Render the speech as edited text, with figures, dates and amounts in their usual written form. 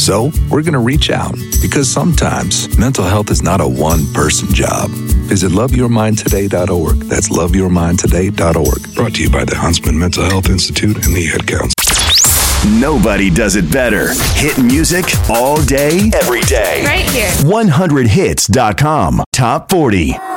So we're going to reach out because sometimes mental health is not a one-person job. Visit loveyourmindtoday.org. That's loveyourmindtoday.org. Brought to you by the Huntsman Mental Health Institute and the Ad Council. Nobody does it better. Hit music all day, every day. Right here. 100hits.com. Top 40.